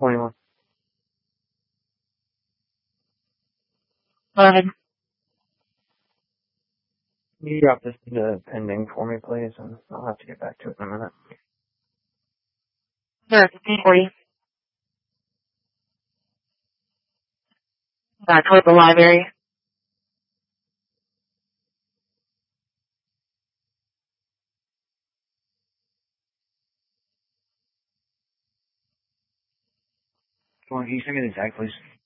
21. Go ahead. Can you drop this into pending for me, please? And I'll have to get back to it in a minute. Sure, 1540. Toward the library. Can you send me the tag, please?